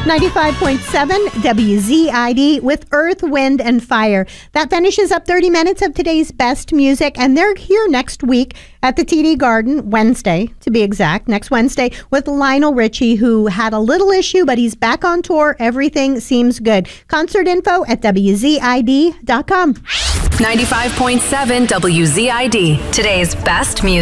95.7 WZID with Earth, Wind, and Fire. That finishes up 30 minutes of today's best music, and they're here next week at the TD Garden, Wednesday, to be exact, next Wednesday, with Lionel Richie, who had a little issue, but he's back on tour. Everything seems good. Concert info at WZID.com. 95.7 WZID, today's best music.